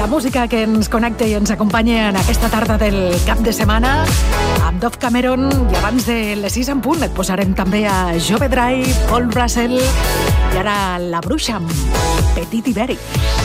la música que ens connecta i ens acompanya en aquesta tarda del cap de setmana amb Dove Cameron, i abans de les 6 en punt et posarem també a Jove Drive, Paul Russell i ara La Bruixa amb Petit Ibèric.